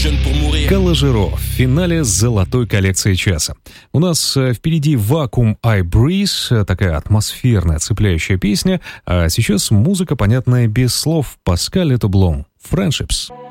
Калажиро в финале золотой коллекции часа. У нас впереди Vacuum I Breeze, такая атмосферная, цепляющая песня, а сейчас музыка, понятная без слов, Паскаль Лето Блум, Friendships.